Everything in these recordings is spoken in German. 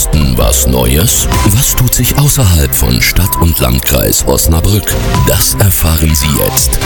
Osten was Neues? Was tut sich außerhalb von Stadt und Landkreis Osnabrück? Das erfahren Sie jetzt.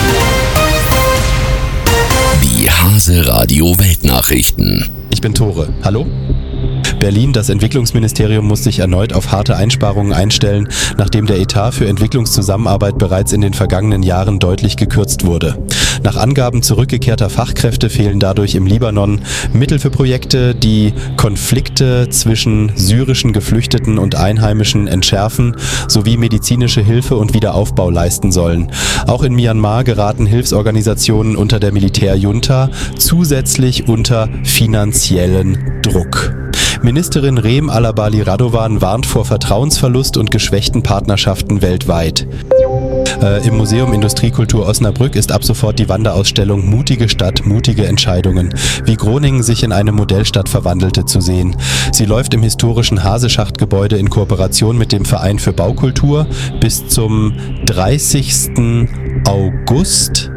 Die Hase Radio Weltnachrichten. Ich bin Tore. Hallo? Berlin, das Entwicklungsministerium muss sich erneut auf harte Einsparungen einstellen, nachdem der Etat für Entwicklungszusammenarbeit bereits in den vergangenen Jahren deutlich gekürzt wurde. Nach Angaben zurückgekehrter Fachkräfte fehlen dadurch im Libanon Mittel für Projekte, die Konflikte zwischen syrischen Geflüchteten und Einheimischen entschärfen, sowie medizinische Hilfe und Wiederaufbau leisten sollen. Auch in Myanmar geraten Hilfsorganisationen unter der Militärjunta zusätzlich unter finanziellen Druck. Ministerin Reem Alabali Radovan warnt vor Vertrauensverlust und geschwächten Partnerschaften weltweit. Im Museum Industriekultur Osnabrück ist ab sofort die Wanderausstellung Mutige Stadt, mutige Entscheidungen, wie Groningen sich in eine Modellstadt verwandelte, zu sehen. Sie läuft im historischen Haseschacht-Gebäude in Kooperation mit dem Verein für Baukultur bis zum 30. August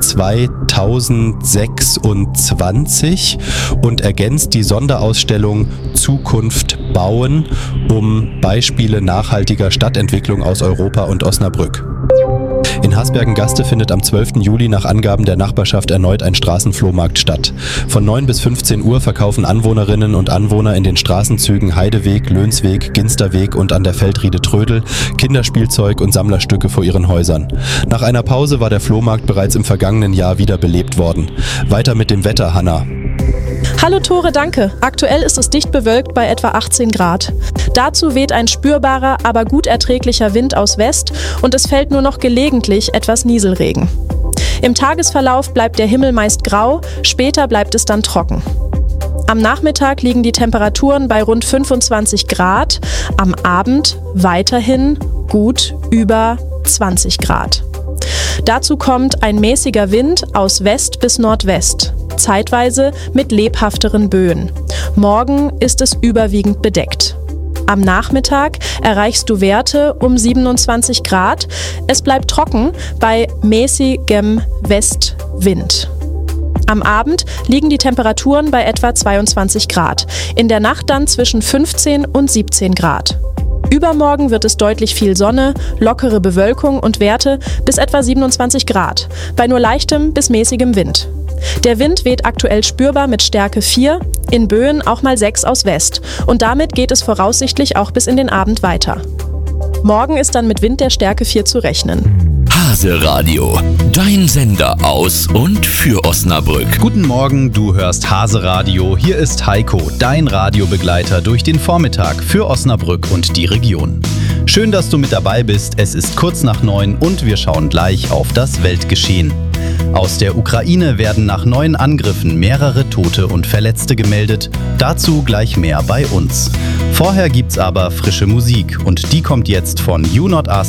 2026 und ergänzt die Sonderausstellung Zukunft bauen um Beispiele nachhaltiger Stadtentwicklung aus Europa und Osnabrück. In Hasbergen-Gaste findet am 12. Juli nach Angaben der Nachbarschaft erneut ein Straßenflohmarkt statt. Von 9 bis 15 Uhr verkaufen Anwohnerinnen und Anwohner in den Straßenzügen Heideweg, Lönsweg, Ginsterweg und an der Feldriede Trödel Kinderspielzeug und Sammlerstücke vor ihren Häusern. Nach einer Pause war der Flohmarkt bereits im vergangenen Jahr wieder belebt worden. Weiter mit dem Wetter, Hanna. Hallo Tore, danke. Aktuell ist es dicht bewölkt bei etwa 18 Grad. Dazu weht ein spürbarer, aber gut erträglicher Wind aus West und es fällt nur noch gelegentlich etwas Nieselregen. Im Tagesverlauf bleibt der Himmel meist grau, später bleibt es dann trocken. Am Nachmittag liegen die Temperaturen bei rund 25 Grad, am Abend weiterhin gut über 20 Grad. Dazu kommt ein mäßiger Wind aus West bis Nordwest, zeitweise mit lebhafteren Böen. Morgen ist es überwiegend bedeckt. Am Nachmittag erreichst du Werte um 27 Grad. Es bleibt trocken bei mäßigem Westwind. Am Abend liegen die Temperaturen bei etwa 22 Grad, in der Nacht dann zwischen 15 und 17 Grad. Übermorgen wird es deutlich viel Sonne, lockere Bewölkung und Werte bis etwa 27 Grad, bei nur leichtem bis mäßigem Wind. Der Wind weht aktuell spürbar mit Stärke 4, in Böen auch mal 6 aus West und damit geht es voraussichtlich auch bis in den Abend weiter. Morgen ist dann mit Wind der Stärke 4 zu rechnen. Hase Radio, dein Sender aus und für Osnabrück. Guten Morgen, du hörst Hase Radio. Hier ist Heiko, dein Radiobegleiter durch den Vormittag für Osnabrück und die Region. Schön, dass du mit dabei bist. Es ist kurz nach 9 und wir schauen gleich auf das Weltgeschehen. Aus der Ukraine werden nach neuen Angriffen mehrere Tote und Verletzte gemeldet. Dazu gleich mehr bei uns. Vorher gibt's aber frische Musik und die kommt jetzt von You Not Us